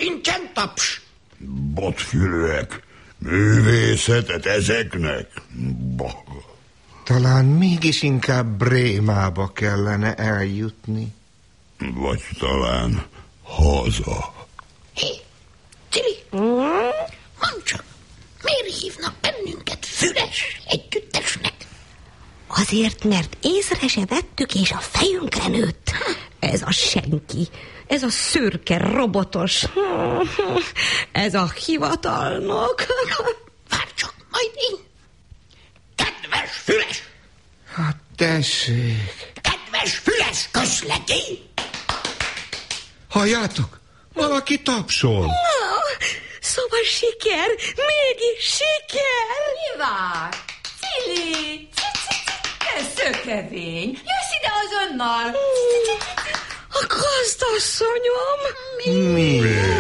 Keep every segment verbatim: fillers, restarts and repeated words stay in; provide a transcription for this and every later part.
sincsen taps. Botfülőek, művészetet ezeknek? Bah. Talán mégis inkább Brémába kellene eljutni. Vagy talán haza. Hé, Cili, mondd csak, miért hívnak bennünket Füles együttesnek? Azért, mert észre se vettük, és a fejünkre nőtt. Ez a senki, ez a szürke robotos, ez a hivatalnok. Várj csak, majd én. Kedves Füles! Hát tessék. Kedves Füles, köszlek én! Halljátok? Valaki tapsol. No, szóval siker, mégis siker. Mi vár? Cili, te szökevény, jössz ide azonnal. A gazdasszonyom. Mi?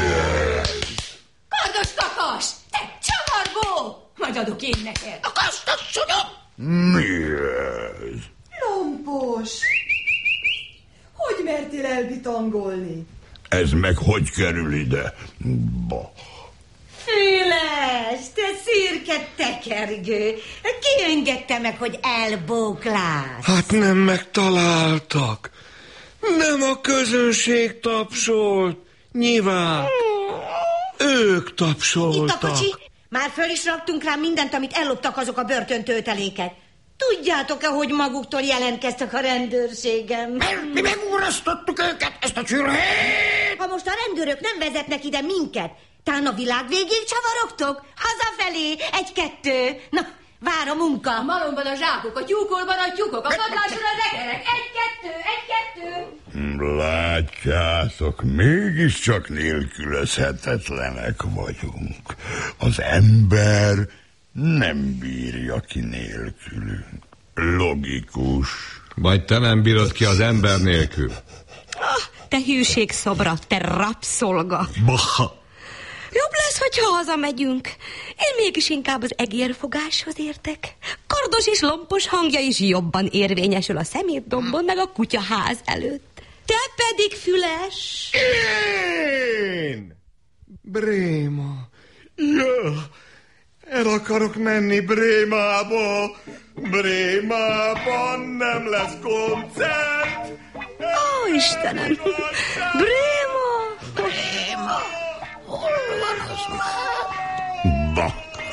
Kardos kakas, te csavargó! Majd adok én neked. A gazdasszonyom! Mi ez? Lompos! Hogy mertél elbitangolni? Ez meg hogy kerül ide? Bah. Füles, te szürke tekergő. Ki engedte meg, hogy elbóklálsz? Hát nem megtaláltak. Nem a közönség tapsolt. Nyilván. Ők tapsoltak. Itt a kocsi. Már föl is raktunk rá mindent, amit elloptak azok a börtöntöltelékek. Tudjátok-e, hogy maguktól jelentkeztek a rendőrségem? Mert mi megúrasztottuk őket, ezt a csürhét! Ha most a rendőrök nem vezetnek ide minket, talán a világ végéig csavarogtok? Hazafelé, egy-kettő. Na, vár a munka. A malomban a zsákok, a tyúkolban a tyúkok, a padláson a rekerek. Egy-kettő, egy-kettő. Látjátok, mégiscsak nélkülözhetetlenek vagyunk. Az ember nem bírja ki nélkülünk. Logikus. Vagy te nem bírod ki az ember nélkül? Ah, te hűségszobra, te rabszolga. Baha! Jobb lesz, hogyha hazamegyünk. Én mégis inkább az egérfogáshoz értek. Kardos és lompos hangja is jobban érvényesül a szemétdombon, meg a kutyaház előtt. Te pedig, Füles! Én! Bréma. Ja, el akarok menni Brémába. Brémában nem lesz koncert. Ó, Istenem! Bréma! Bréma, hol van az már? Bah.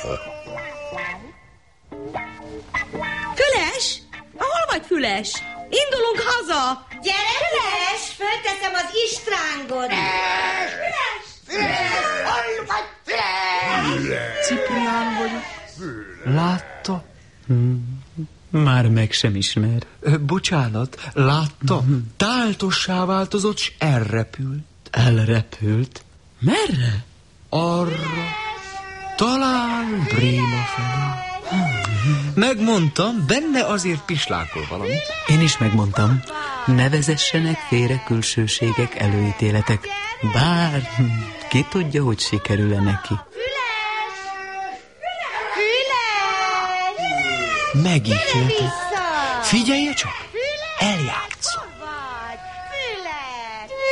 Füles! Hol vagy, Füles? Indulunk haza! Gyere, Füles! Fölteszem az istrángot! Füles! Füles! Hol vagy, Füles? Ciprián vagyok. Látta? Hmm. Már meg sem ismer. Ö, bocsánat, látta? Hmm. Táltossá változott, s elrepült. Elrepült? Merre? Arra. Talán Bréma felé. Megmondtam, benne azért pislákol valami. Én is megmondtam, ne vezessenek félre külsőségek, előítéletek. Bár ki tudja, hogy sikerül-e neki. Megítélte. Figyelje csak, eljátszom.